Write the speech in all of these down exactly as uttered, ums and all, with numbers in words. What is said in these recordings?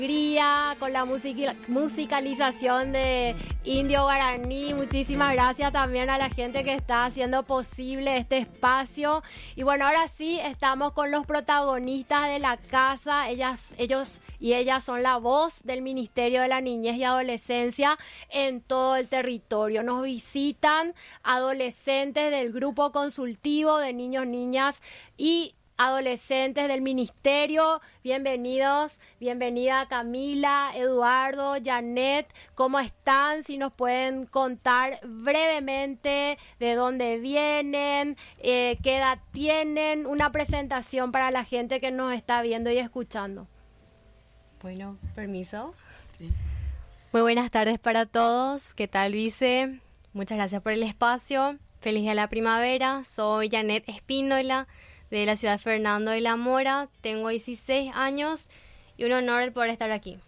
Alegría con la music- musicalización de Indio Guaraní. Muchísimas gracias también a la gente que está haciendo posible este espacio. Y bueno, ahora sí estamos con los protagonistas de la casa. Ellas, ellos y ellas son la voz del Ministerio de la Niñez y Adolescencia en todo el territorio. Nos visitan adolescentes del grupo consultivo de niños, niñas y adolescentes del ministerio. Bienvenidos, bienvenida Camila, Eduardo, Janet, ¿cómo están? Si nos pueden contar brevemente de dónde vienen, eh, qué edad tienen, una presentación para la gente que nos está viendo y escuchando. Bueno, permiso. Sí. Muy buenas tardes para todos. ¿Qué tal, Vice? Muchas gracias por el espacio. Feliz día de la primavera. Soy Janet Espíndola, de la ciudad de Fernando de la Mora. Tengo dieciséis años y un honor el poder estar aquí.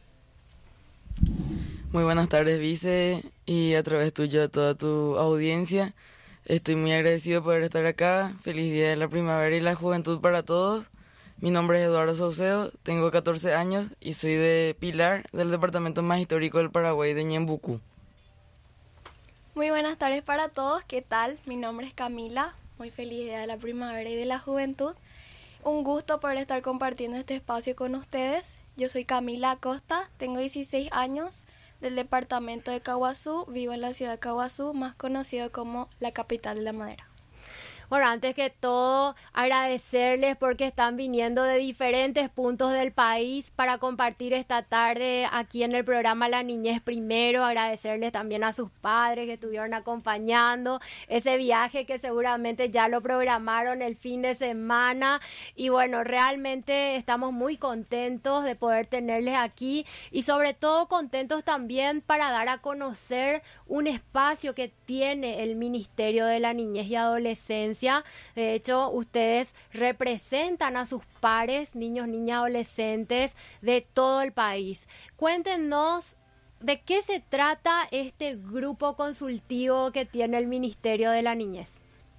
Muy buenas tardes, Vice, y a través tuyo a toda tu audiencia. Estoy muy agradecido por estar acá. Feliz día de la primavera y la juventud para todos. Mi nombre es Eduardo Saucedo, tengo catorce años y soy de Pilar, del departamento más histórico del Paraguay, de Ñembucú. Muy buenas tardes para todos, ¿qué tal? Mi nombre es Camila. Muy feliz día de la primavera y de la juventud. Un gusto poder estar compartiendo este espacio con ustedes. Yo soy Camila Acosta, tengo dieciséis años, del departamento de Caaguazú, vivo en la ciudad de Caaguazú, más conocido como la capital de la madera. Bueno, antes que todo, agradecerles porque están viniendo de diferentes puntos del país para compartir esta tarde aquí en el programa La Niñez Primero. Agradecerles también a sus padres que estuvieron acompañando ese viaje que seguramente ya lo programaron el fin de semana. Y bueno, realmente estamos muy contentos de poder tenerles aquí y sobre todo contentos también para dar a conocer un espacio que tiene el Ministerio de la Niñez y Adolescencia. De hecho, ustedes representan a sus pares, niños, niñas, adolescentes de todo el país. Cuéntenos de qué se trata este grupo consultivo que tiene el Ministerio de la Niñez.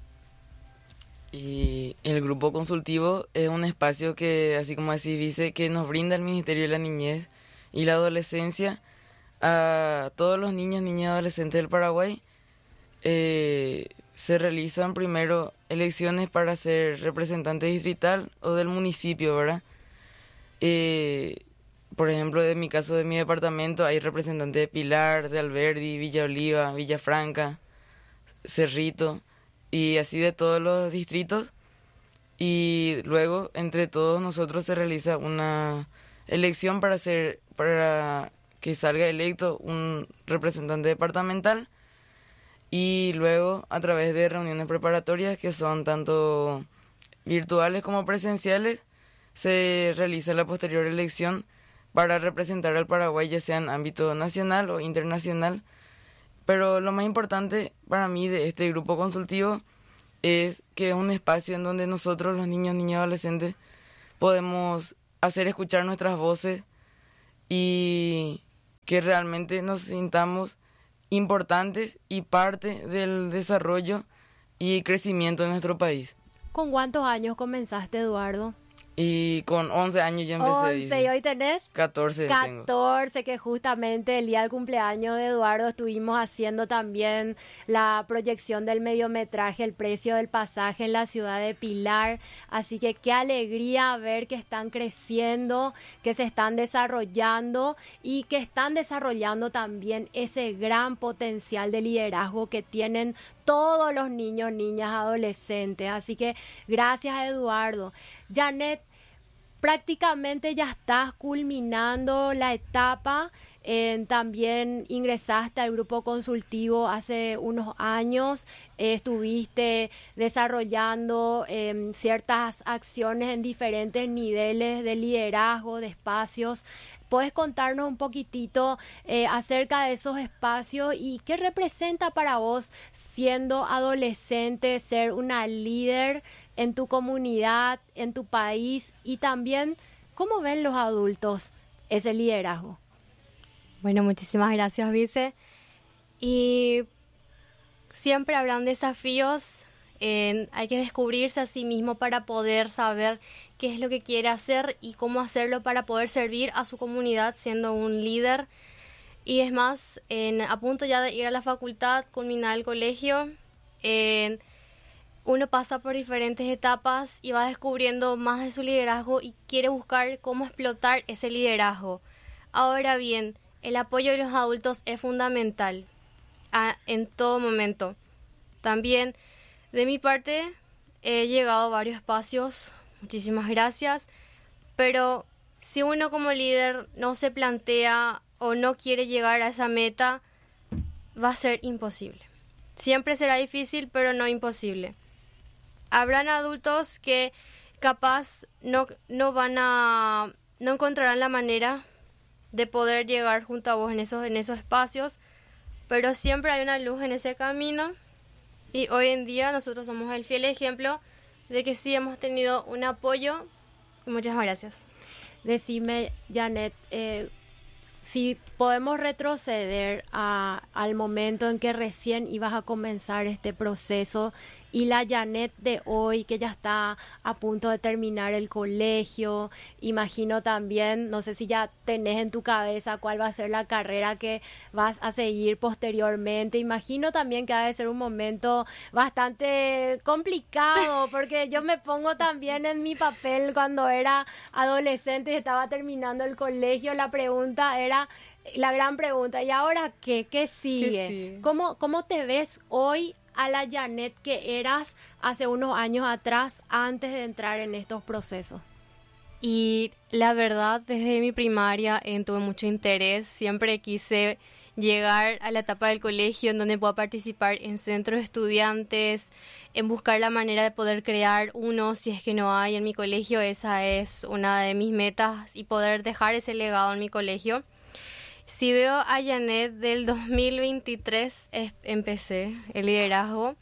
Y el grupo consultivo es un espacio que, así como así dice, que nos brinda el Ministerio de la Niñez y la Adolescencia a todos los niños, niñas y adolescentes del Paraguay. Eh, se realizan primero elecciones para ser representante distrital o del municipio, ¿verdad? Eh, por ejemplo, en mi caso de mi departamento hay representantes de Pilar, de Alberdi, Villa Oliva, Villa Franca, Cerrito y así de todos los distritos. Y luego entre todos nosotros se realiza una elección para ser, para que salga electo un representante departamental. Y luego, a través de reuniones preparatorias, que son tanto virtuales como presenciales, se realiza la posterior elección para representar al Paraguay, ya sea en ámbito nacional o internacional. Pero lo más importante para mí de este grupo consultivo es que es un espacio en donde nosotros, los niños, niñas y adolescentes, podemos hacer escuchar nuestras voces y que realmente nos sintamos importantes y parte del desarrollo y crecimiento de nuestro país. ¿Con cuántos años comenzaste, Eduardo? Y con once años ya empecé. once, dice. ¿y hoy tenés? catorce tengo. catorce, que justamente el día del cumpleaños de Eduardo estuvimos haciendo también la proyección del mediometraje, el precio del pasaje en la ciudad de Pilar. Así que qué alegría ver que están creciendo, que se están desarrollando y que están desarrollando también ese gran potencial de liderazgo que tienen todos los niños, niñas, adolescentes. Así que gracias, Eduardo. Janet, prácticamente ya estás culminando la etapa. Eh, también ingresaste al grupo consultivo hace unos años. Eh, estuviste desarrollando eh, ciertas acciones en diferentes niveles de liderazgo, de espacios. ¿Puedes contarnos un poquitito eh, acerca de esos espacios y qué representa para vos, siendo adolescente, ser una líder en tu comunidad, en tu país, y también cómo ven los adultos ese liderazgo? Bueno, muchísimas gracias, Vice. Y siempre habrán desafíos Eh, hay que descubrirse a sí mismo para poder saber qué es lo que quiere hacer y cómo hacerlo para poder servir a su comunidad siendo un líder. Y es más, en, a punto ya de ir a la facultad, culminar el colegio, eh, uno pasa por diferentes etapas y va descubriendo más de su liderazgo y quiere buscar cómo explotar ese liderazgo. Ahora bien, el apoyo de los adultos es fundamental a, en todo momento. También, de mi parte, he llegado a varios espacios, muchísimas gracias, pero si uno como líder no se plantea o no quiere llegar a esa meta, va a ser imposible. Siempre será difícil, pero no imposible. Habrán adultos que capaz no, no van a, no encontrarán la manera de poder llegar junto a vos en esos, en esos espacios, pero siempre hay una luz en ese camino y hoy en día nosotros somos el fiel ejemplo de que sí hemos tenido un apoyo. Muchas gracias. Decime, Janet, eh, si podemos retroceder a, al momento en que recién ibas a comenzar este proceso y la Janet de hoy que ya está a punto de terminar el colegio, imagino también, no sé si ya tenés en tu cabeza cuál va a ser la carrera que vas a seguir posteriormente, imagino también que ha de ser un momento bastante complicado, porque yo me pongo también en mi papel cuando era adolescente y estaba terminando el colegio, la pregunta era, la gran pregunta, ¿y ahora qué? ¿Qué sigue? ¿Qué sigue? ¿Cómo, cómo te ves hoy a la Janet que eras hace unos años atrás antes de entrar en estos procesos? Y la verdad, desde mi primaria eh, tuve mucho interés, siempre quise llegar a la etapa del colegio en donde pueda participar en centros de estudiantes, en buscar la manera de poder crear uno, si es que no hay en mi colegio, esa es una de mis metas y poder dejar ese legado en mi colegio. Si veo a Janet del dos mil veintitrés, es, empecé el liderazgo,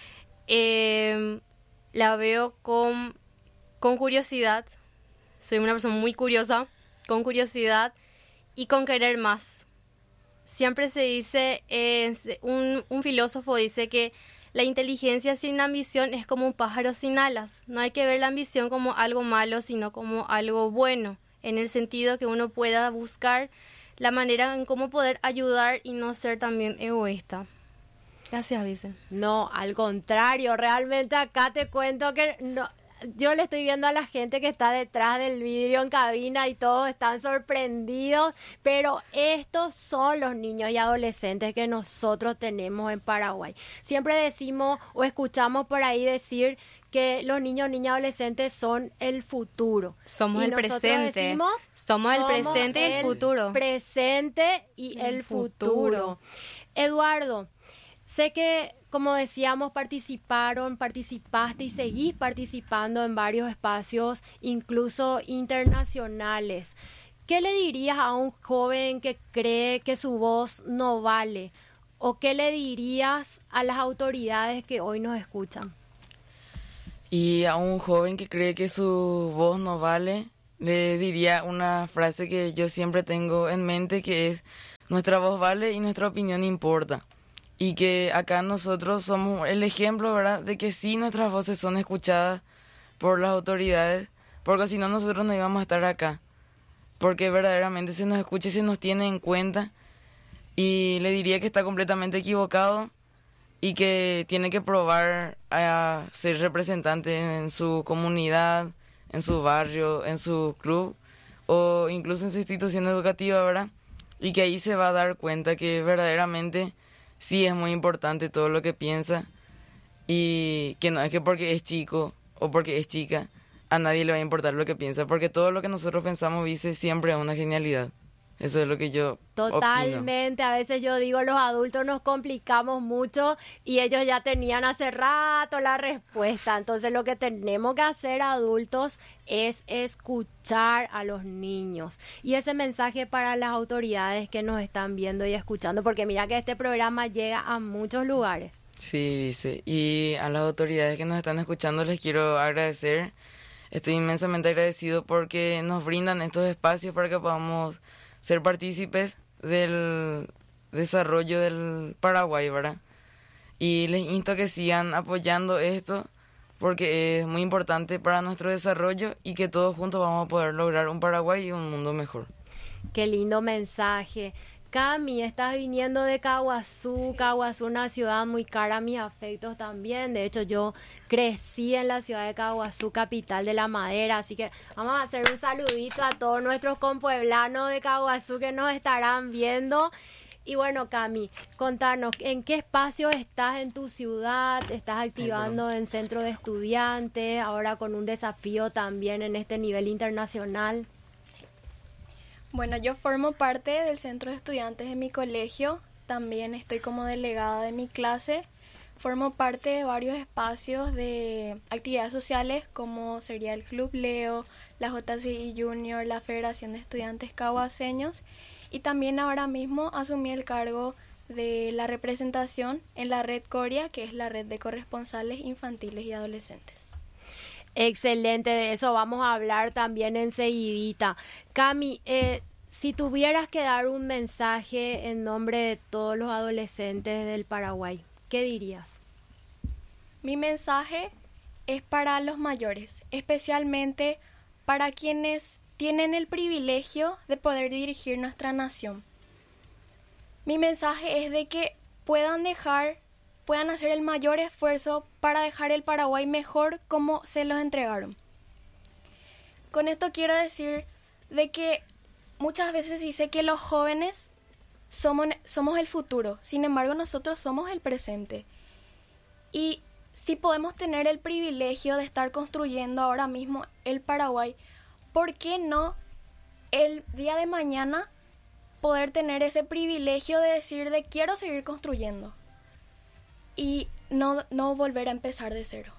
eh, la veo con, con curiosidad, soy una persona muy curiosa, con curiosidad y con querer más. Siempre se dice, eh, un, un filósofo dice que la inteligencia sin ambición es como un pájaro sin alas. No hay que ver la ambición como algo malo, sino como algo bueno, en el sentido que uno pueda buscar la manera en cómo poder ayudar y no ser también egoísta. Gracias, Vice. No, al contrario, realmente acá te cuento que no, yo le estoy viendo a la gente que está detrás del vidrio en cabina y todos están sorprendidos, pero estos son los niños y adolescentes que nosotros tenemos en Paraguay. Siempre decimos o escuchamos por ahí decir que los niños, niñas, adolescentes son el futuro. Somos y el presente. Decimos, somos, somos el presente y el futuro. Presente y el, el futuro. futuro. Eduardo, sé que, como decíamos, participaron, participaste y seguís participando en varios espacios, incluso internacionales. ¿Qué le dirías a un joven que cree que su voz no vale? ¿O qué le dirías a las autoridades que hoy nos escuchan? Y a un joven que cree que su voz no vale, le diría una frase que yo siempre tengo en mente, que es: nuestra voz vale y nuestra opinión importa. Y que acá nosotros somos el ejemplo, ¿verdad?, de que sí nuestras voces son escuchadas por las autoridades, porque si no nosotros no íbamos a estar acá. Porque verdaderamente se nos escucha y se nos tiene en cuenta. Y le diría que está completamente equivocado y que tiene que probar a ser representante en su comunidad, en su barrio, en su club o incluso en su institución educativa, ¿verdad? Y que ahí se va a dar cuenta que verdaderamente sí es muy importante todo lo que piensa y que no es que porque es chico o porque es chica a nadie le va a importar lo que piensa, porque todo lo que nosotros pensamos, Vice, siempre es una genialidad. Eso es lo que yo Totalmente, opino. A veces yo digo, los adultos nos complicamos mucho y ellos ya tenían hace rato la respuesta. Entonces lo que tenemos que hacer adultos es escuchar a los niños. Y ese mensaje para las autoridades que nos están viendo y escuchando, porque mira que este programa llega a muchos lugares. Sí, Vice. Y a las autoridades que nos están escuchando les quiero agradecer. Estoy inmensamente agradecido porque nos brindan estos espacios para que podamos ser partícipes del desarrollo del Paraguay, ¿verdad? y les insto a que sigan apoyando esto porque es muy importante para nuestro desarrollo y que todos juntos vamos a poder lograr un Paraguay y un mundo mejor. Qué lindo mensaje. Cami, estás viniendo de Caguazú. Caguazú, una ciudad muy cara a mis afectos también. De hecho, yo crecí en la ciudad de Caguazú, capital de la madera. Así que vamos a hacer un saludito a todos nuestros compueblanos de Caguazú que nos estarán viendo. Y bueno, Cami, contanos, ¿en qué espacio estás en tu ciudad? ¿Estás activando en centro de estudiantes? Ahora con un desafío también en este nivel internacional. Bueno, yo formo parte del centro de estudiantes de mi colegio, también estoy como delegada de mi clase, formo parte de varios espacios de actividades sociales como sería el Club Leo, la J C I Junior, la Federación de Estudiantes Caguaseños y también ahora mismo asumí el cargo de la representación en la Red Coria, que es la red de corresponsales infantiles y adolescentes. Excelente, de eso vamos a hablar también enseguidita. Cami, eh, si tuvieras que dar un mensaje en nombre de todos los adolescentes del Paraguay, ¿qué dirías? Mi mensaje es para los mayores, especialmente para quienes tienen el privilegio de poder dirigir nuestra nación. Mi mensaje es de que puedan dejar puedan hacer el mayor esfuerzo para dejar el Paraguay mejor como se los entregaron. Con esto quiero decir de que muchas veces se dice que los jóvenes somos, somos el futuro, sin embargo nosotros somos el presente. Y si podemos tener el privilegio de estar construyendo ahora mismo el Paraguay, ¿por qué no el día de mañana poder tener ese privilegio de decir de quiero seguir construyendo? Y no, no volver a empezar de cero.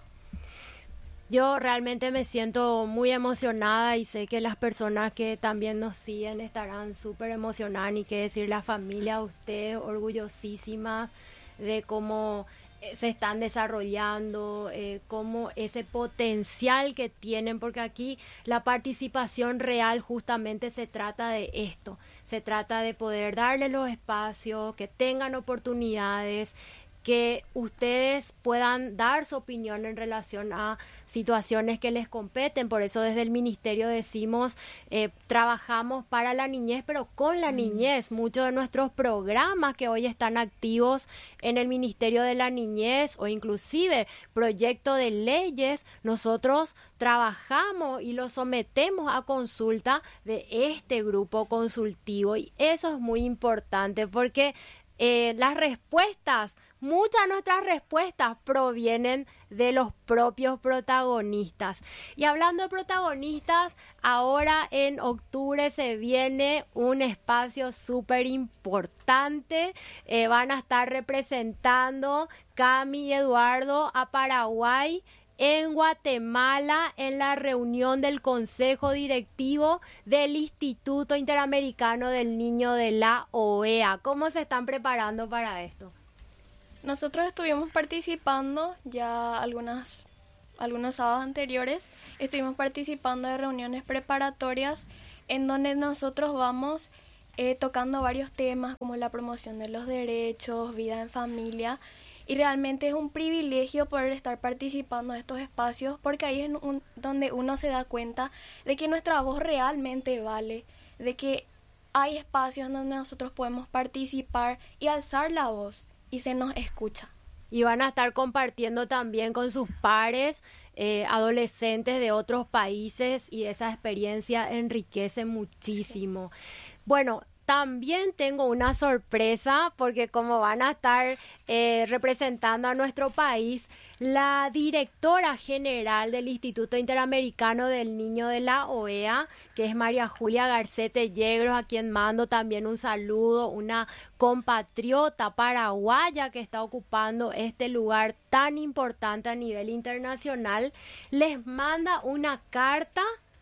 Yo realmente me siento muy emocionada y sé que las personas que también nos siguen estarán súper emocionadas, y que decir la familia, ustedes orgullosísimas de cómo se están desarrollando, eh, cómo ese potencial que tienen, porque aquí la participación real justamente se trata de esto, se trata de poder darle los espacios, que tengan oportunidades, que ustedes puedan dar su opinión en relación a situaciones que les competen. Por eso desde el ministerio decimos, eh, trabajamos para la niñez, pero con la niñez. Muchos de nuestros programas que hoy están activos en el Ministerio de la Niñez o inclusive proyecto de leyes, nosotros trabajamos y los sometemos a consulta de este grupo consultivo. Y eso es muy importante porque eh, las respuestas, muchas de nuestras respuestas provienen de los propios protagonistas. Y hablando de protagonistas, ahora en octubre se viene un espacio súper importante. Eh, van a estar representando Cami y Eduardo a Paraguay en Guatemala en la reunión del Consejo Directivo del Instituto Interamericano del Niño de la O E A. ¿Cómo se están preparando para esto? Nosotros estuvimos participando ya algunas, algunos sábados anteriores, estuvimos participando de reuniones preparatorias en donde nosotros vamos eh, tocando varios temas como la promoción de los derechos, vida en familia, y realmente es un privilegio poder estar participando en estos espacios porque ahí es un, donde uno se da cuenta de que nuestra voz realmente vale, de que hay espacios donde nosotros podemos participar y alzar la voz y se nos escucha. Y van a estar compartiendo también con sus pares, eh, adolescentes de otros países, y esa experiencia enriquece muchísimo. Bueno, también tengo una sorpresa porque como van a estar eh, representando a nuestro país, la directora general del Instituto Interamericano del Niño de la O E A, que es María Julia Garcete Yegros, a quien mando también un saludo, una compatriota paraguaya que está ocupando este lugar tan importante a nivel internacional, les manda una carta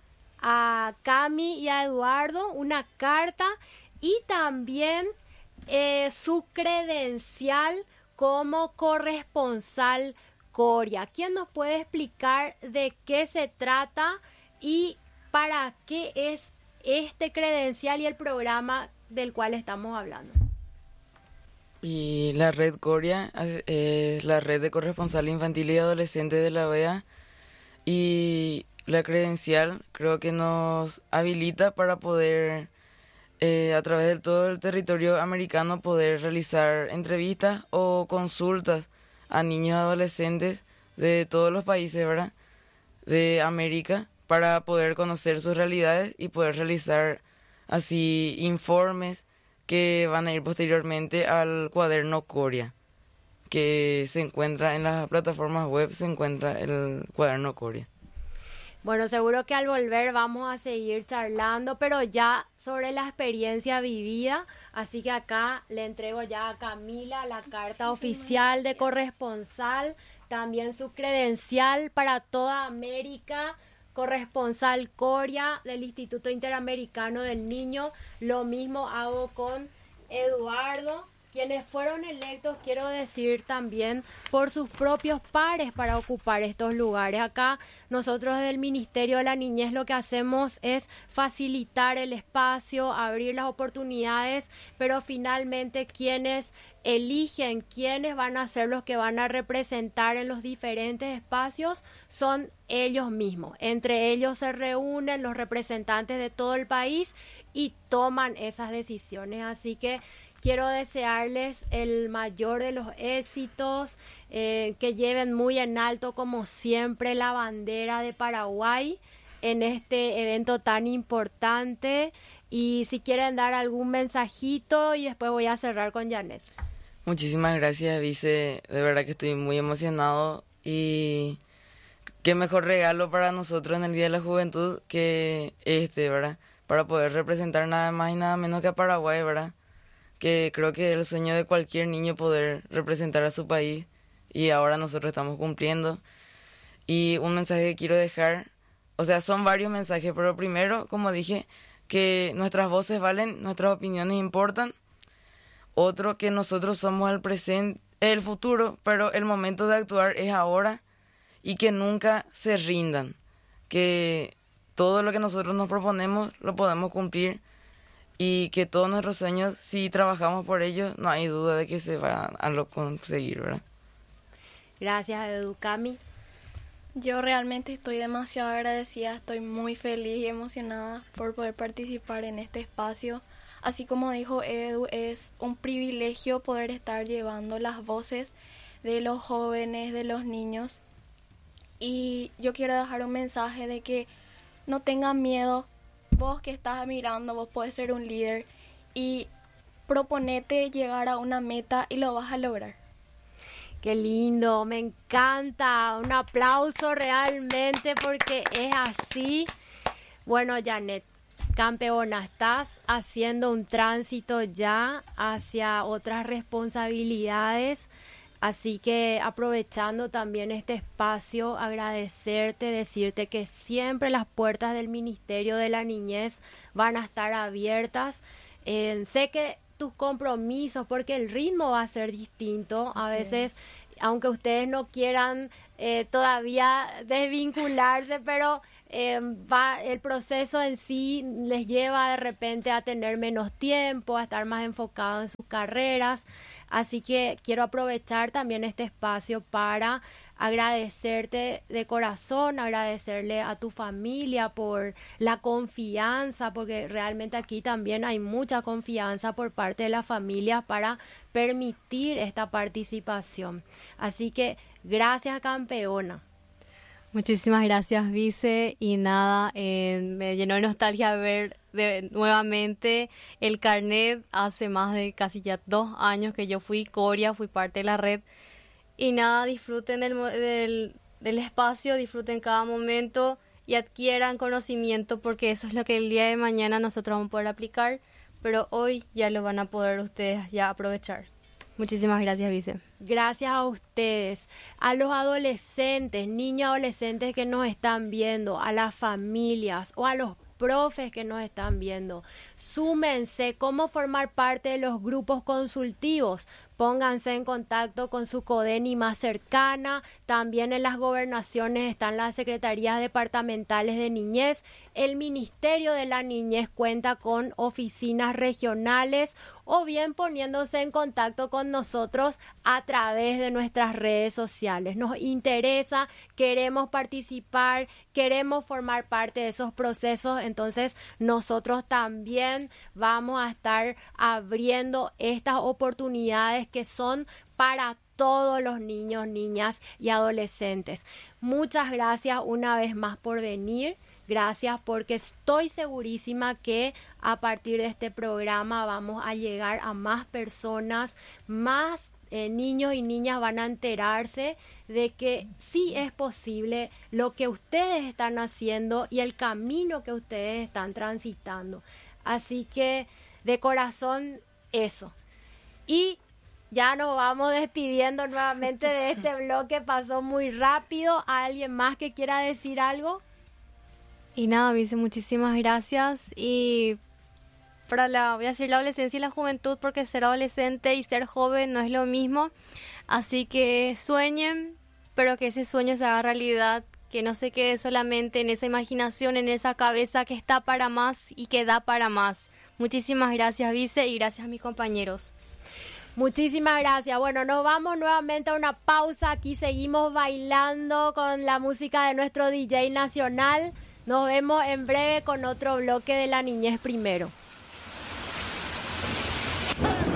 a Cami y a Eduardo, una carta y también eh, su credencial como corresponsal Coria. ¿Quién nos puede explicar de qué se trata y para qué es este credencial y el programa del cual estamos hablando? Y la red Coria es la red de corresponsal infantil y adolescente de la O E A, y la credencial creo que nos habilita para poder, eh, a través de todo el territorio americano, poder realizar entrevistas o consultas a niños y adolescentes de todos los países, ¿verdad?, de América, para poder conocer sus realidades y poder realizar así informes que van a ir posteriormente al cuaderno Coria, que se encuentra en las plataformas web, se encuentra el cuaderno Coria. Bueno, seguro que al volver vamos a seguir charlando, pero ya sobre la experiencia vivida, así que acá le entrego ya a Camila la carta oficial de corresponsal, también su credencial para toda América, corresponsal Coria del Instituto Interamericano del Niño. Lo mismo hago con Eduardo, quienes fueron electos, quiero decir también, por sus propios pares para ocupar estos lugares. Acá nosotros desde el Ministerio de la Niñez lo que hacemos es facilitar el espacio, abrir las oportunidades, pero finalmente quienes eligen quiénes van a ser los que van a representar en los diferentes espacios son ellos mismos. Entre ellos se reúnen los representantes de todo el país y toman esas decisiones. Así que quiero desearles el mayor de los éxitos, eh, que lleven muy en alto, como siempre, la bandera de Paraguay en este evento tan importante. Y si quieren dar algún mensajito, y después voy a cerrar con Janet. Muchísimas gracias, Vice. De verdad que estoy muy emocionado, y qué mejor regalo para nosotros en el Día de la Juventud que este, ¿verdad? Para poder representar nada más y nada menos que a Paraguay, ¿verdad? Que creo que es el sueño de cualquier niño poder representar a su país, y ahora nosotros estamos cumpliendo. Y un mensaje que quiero dejar, o sea, son varios mensajes, pero primero, como dije, que nuestras voces valen, nuestras opiniones importan. Otro, que nosotros somos el presente, el futuro, pero el momento de actuar es ahora, y que nunca se rindan, que todo lo que nosotros nos proponemos lo podemos cumplir, y que todos nuestros sueños, si trabajamos por ellos, no hay duda de que se van a lo conseguir, ¿verdad? Gracias, Educami. Yo realmente estoy demasiado agradecida, estoy muy feliz y emocionada por poder participar en este espacio. Así como dijo Edu, es un privilegio poder estar llevando las voces de los jóvenes, de los niños. Y yo quiero dejar un mensaje de que no tengan miedo. Vos que estás mirando, vos podés ser un líder, y proponete llegar a una meta y lo vas a lograr. Qué lindo, me encanta. Un aplauso realmente, porque es así. Bueno, Janet, campeona, estás haciendo un tránsito ya hacia otras responsabilidades, así que aprovechando también este espacio, agradecerte, decirte que siempre las puertas del Ministerio de la Niñez van a estar abiertas. Eh, sé que tus compromisos, porque el ritmo va a ser distinto, a veces, aunque ustedes no quieran eh, todavía desvincularse, pero Eh, va, el proceso en sí les lleva de repente a tener menos tiempo, a estar más enfocados en sus carreras. Así que quiero aprovechar también este espacio para agradecerte de corazón, agradecerle a tu familia por la confianza, porque realmente aquí también hay mucha confianza por parte de la familia para permitir esta participación. Así que gracias, campeona. Muchísimas gracias, Vice, y nada, eh, me llenó de nostalgia ver de, nuevamente el carnet. Hace más de casi ya dos años que yo fui Coria, fui parte de la red, y nada, disfruten del, del, del espacio, disfruten cada momento y adquieran conocimiento, porque eso es lo que el día de mañana nosotros vamos a poder aplicar, pero hoy ya lo van a poder ustedes ya aprovechar. Muchísimas gracias, Vice. Gracias a ustedes, a los adolescentes, niños adolescentes que nos están viendo, a las familias o a los profes que nos están viendo. Súmense cómo formar parte de los grupos consultivos. pónganse en contacto con su CODENI más cercana. También en las gobernaciones están las secretarías departamentales de niñez. El Ministerio de la Niñez cuenta con oficinas regionales, o bien poniéndose en contacto con nosotros a través de nuestras redes sociales. Nos interesa, queremos participar, queremos formar parte de esos procesos, entonces nosotros también vamos a estar abriendo estas oportunidades que son para todos los niños, niñas y adolescentes. Muchas gracias una vez más por venir. Gracias, porque estoy segurísima que a partir de este programa vamos a llegar a más personas, más eh, niños y niñas van a enterarse de que sí es posible lo que ustedes están haciendo y el camino que ustedes están transitando. Así que de corazón eso. Y ya nos vamos despidiendo nuevamente de este bloque, pasó muy rápido. ¿Alguien más que quiera decir algo? Y nada, Vice, muchísimas gracias. Y para la, voy a decir la adolescencia y la juventud, porque ser adolescente y ser joven no es lo mismo. Así que sueñen, pero que ese sueño se haga realidad, que no se quede solamente en esa imaginación, en esa cabeza que está para más y que da para más. Muchísimas gracias, Vice, y gracias a mis compañeros. Muchísimas gracias. Bueno, nos vamos nuevamente a una pausa. Aquí seguimos bailando con la música de nuestro D J nacional. Nos vemos en breve con otro bloque de La Niñez Primero.